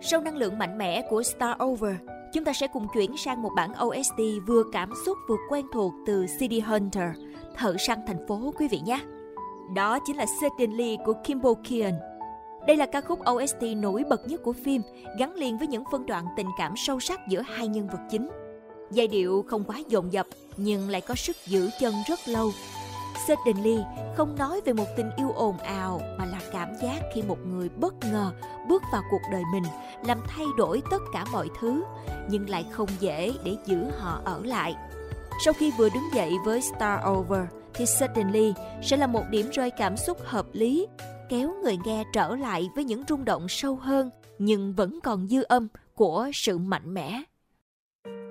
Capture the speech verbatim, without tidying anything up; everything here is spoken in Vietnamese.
Sau năng lượng mạnh mẽ của Start Over, chúng ta sẽ cùng chuyển sang một bản ô ét tê vừa cảm xúc vừa quen thuộc từ City Hunter, thợ săn thành phố quý vị nhé. Đó chính là Suddenly của Kim Bo Kion. Đây là ca khúc ô ét tê nổi bật nhất của phim, gắn liền với những phân đoạn tình cảm sâu sắc giữa hai nhân vật chính. Giai điệu không quá dồn dập nhưng lại có sức giữ chân rất lâu. Suddenly không nói về một tình yêu ồn ào mà là cảm giác khi một người bất ngờ bước vào cuộc đời mình, làm thay đổi tất cả mọi thứ, nhưng lại không dễ để giữ họ ở lại. Sau khi vừa đứng dậy với Start Over thì Suddenly sẽ là một điểm rơi cảm xúc hợp lý, kéo người nghe trở lại với những rung động sâu hơn nhưng vẫn còn dư âm của sự mạnh mẽ.